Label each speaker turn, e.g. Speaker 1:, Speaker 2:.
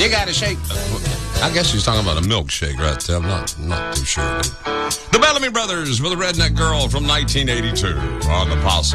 Speaker 1: You got a shake.
Speaker 2: I guess she's talking about a milkshake right there. I'm not too sure. The Bellamy Brothers with a Redneck Girl from 1982 on the Possum.